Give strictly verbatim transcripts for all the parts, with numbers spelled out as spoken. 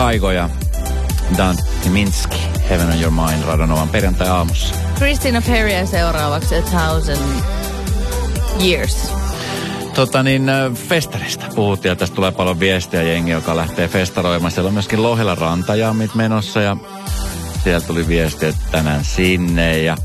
Kaigo ja Dante Minsky, Heaven on Your Mind, Radonovan perjantai-aamussa. Christina Perriä seuraavaksi A Thousand Years. Tota niin, festarista puhuttiin ja tästä tulee paljon viestiä jengi, joka lähtee festaroimaan. Siellä on myöskin Lohella rantajaamit menossa ja siellä tuli viesti, että tänään sinne ja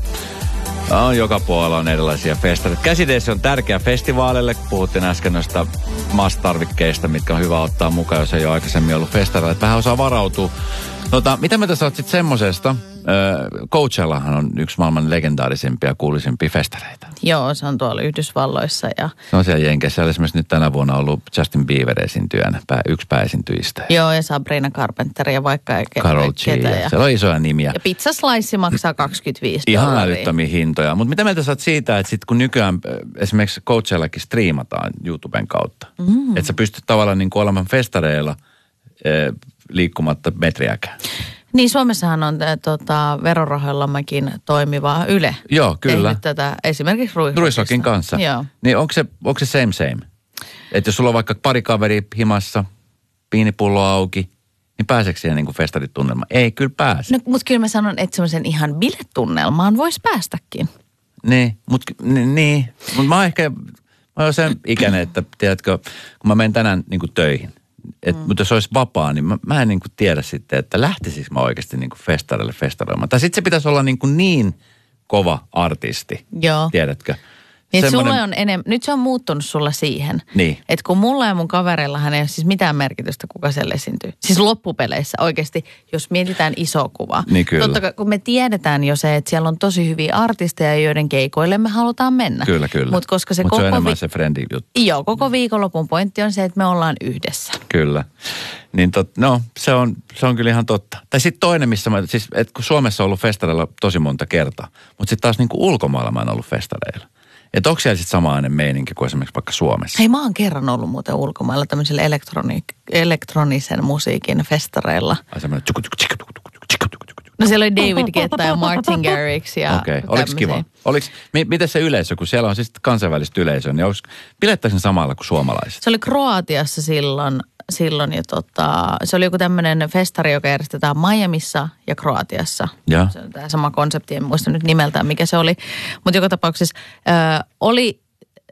no, joka puolella on erilaisia festareita. Käsidesi on tärkeä festivaalille, kun puhuttiin äsken noista masstarvikkeista, mitkä on hyvä ottaa mukaan, jos ei ole aikaisemmin ollut festareilla. Että vähän osaa varautua. Tota, mitä mieltä sä oot sitten semmosesta? Coachellahan on yksi maailman legendaarisimpia ja kuuluisimpia festareita. Joo, se on tuolla Yhdysvalloissa. Ja se on siellä Jenkeissä. Siellä esimerkiksi nyt tänä vuonna ollut Justin Bieber esiintyjänä, pää, yksi pääesiintyjistä. Joo, ja Sabrina Carpenter ja vaikka ei Karol G. Ja ja siellä on isoja nimiä. Ja pizzaslice maksaa kaksikymmentäviisi Ihan dollaria. älyttömiä hintoja. Mutta mitä mieltä sä oot siitä, että sit kun nykyään esimerkiksi Coachellakin striimataan YouTuben kautta, mm. että sä pystyt tavallaan niin kuin olemaan festareilla eh, liikkumatta metriäkään. Niin, Suomessahan on tota, verorahoillammekin toimiva Yle. Joo, kyllä. Tehnyt tätä esimerkiksi Ruisrockista. Ruisrockin kanssa. Joo. Niin onko se, onko se same same? Että jos sulla on vaikka pari kaveri himassa, piinipullo auki, niin pääseekö siihen niin kuin festaritunnelmaan? Ei, kyllä pääse. No, mutta kyllä mä sanon, että semmoisen ihan biletunnelmaan voisi päästäkin. Niin, mutta niin, mut mä oon ehkä, mä oon sen ikäinen, että tiedätkö, kun mä menen tänään niin kuin töihin, Et, mm. mutta jos olisi vapaa, niin mä, mä en niin kuin tiedä sitten, että lähtisikö mä oikeasti niin kuin festarille festaroimaan. Tai sitten se pitäisi olla niin, kuin niin kova artisti, Joo. Tiedätkö? Niin Semmoinen... sulle on enemmän, nyt se on muuttunut sulla siihen, niin. Että kun mulla ja mun kavereillahan ei ole siis mitään merkitystä, kuka siellä esiintyy. Siis loppupeleissä oikeasti, jos mietitään iso kuva. Niin kyllä. Totta kai, kun me tiedetään jo se, että siellä on tosi hyviä artisteja, joiden keikoille me halutaan mennä. Kyllä, kyllä. Mutta koska se, Mut koko se on enemmän vi... se frendi juttu. Joo, koko viikonlopun pointti on se, että me ollaan yhdessä. Kyllä. Niin tot, no, se on, se on kyllä ihan totta. Tai sitten toinen, missä mä, siis, että kun Suomessa on ollut festareilla tosi monta kertaa, mutta sitten taas niin kuin ulkomailla mä en ollut festareilla. Että onko siellä sitten samainen meininki kuin esimerkiksi vaikka Suomessa? Hei, mä oon kerran ollut muuten ulkomailla tämmöisellä elektroni- elektronisen musiikin festareilla. Ai semmoinen tsuku, tsuku, tsuku, tsuku, tsuku, tsuku, tsuku. No siellä oli David Guetta ja Martin Garrix ja okei, okay. Oliko kiva? Oliks, mi, miten se yleisö, kun siellä on siis kansainvälistä yleisöä, niin olis, pilettäisiin samalla kuin suomalaiset? Se oli Kroatiassa silloin, silloin ja tota, se oli joku tämmöinen festari, joka järjestetään Miamissa ja Kroatiassa. Ja. Se on tämä sama konsepti, en muista nyt nimeltään mikä se oli. Mutta joka tapauksessa ö, oli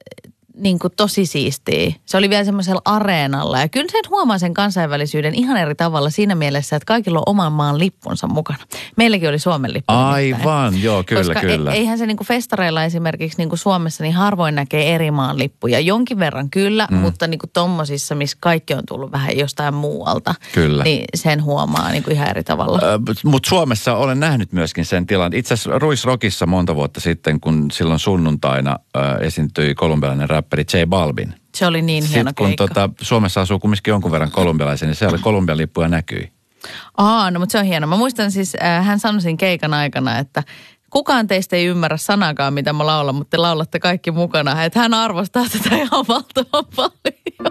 niin kuin tosi siistiä. Se oli vielä semmoisella areenalla ja kyllä sen huomaa sen kansainvälisyyden ihan eri tavalla siinä mielessä, että kaikilla on oman maan lippunsa mukana. Meilläkin oli Suomen lippu. Aivan, nimittäin. joo, kyllä, Koska kyllä. E, eihän se niin kuin festareilla esimerkiksi niin kuin Suomessa niin harvoin näkee eri maan lippuja. Jonkin verran kyllä, mm. mutta niin kuin tommosissa, missä kaikki on tullut vähän jostain muualta. Kyllä. Niin sen huomaa niin kuin ihan eri tavalla. Ö, mutta Suomessa olen nähnyt myöskin sen tilan. Itse asiassa Ruisrockissa monta vuotta sitten, kun silloin sunnuntaina ö, esiintyi kolumbialainen räppäri J Balvin. Se oli niin hieno Sitten kun keikka. tota, Suomessa asuu kumminkin jonkun verran kolumbialaisia, niin siellä Kolumbian lippuja näkyi. Aa, no mutta se on hieno. Mä muistan siis, äh, hän sanoi siinä keikan aikana, että kukaan teistä ei ymmärrä sanakaan, mitä mä laulan, mutta te laulatte kaikki mukana. Että hän arvostaa tätä ihan valtavan paljon.